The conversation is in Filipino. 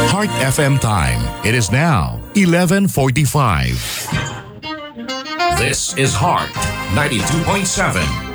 Heart FM time. It is now 11:45. This is Heart 92.7.